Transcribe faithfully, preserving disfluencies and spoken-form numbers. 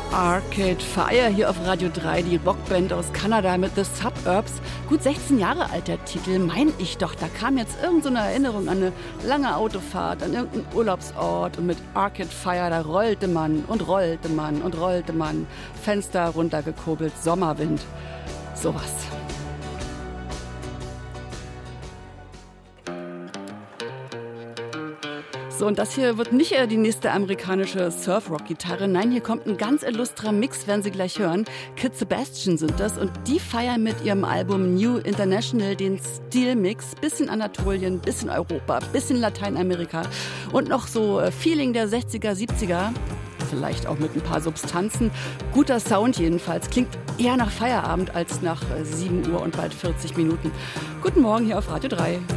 Arcade Fire hier auf Radio drei, die Rockband aus Kanada mit The Suburbs. Gut sechzehn Jahre alt der Titel, mein ich doch. Da kam jetzt irgend so eine Erinnerung an eine lange Autofahrt, an irgendeinen Urlaubsort. Und mit Arcade Fire, da rollte man und rollte man und rollte man. Fenster runtergekurbelt, Sommerwind. Sowas. So, und das hier wird nicht die nächste amerikanische Surf-Rock-Gitarre. Nein, hier kommt ein ganz illustrer Mix, werden Sie gleich hören. Kid Sebastian sind das und die feiern mit ihrem Album New International den Stil-Mix. Bisschen Anatolien, bisschen Europa, bisschen Lateinamerika und noch so Feeling der sechziger, siebziger. Vielleicht auch mit ein paar Substanzen. Guter Sound jedenfalls. Klingt eher nach Feierabend als nach sieben Uhr und bald vierzig Minuten. Guten Morgen hier auf Radio drei.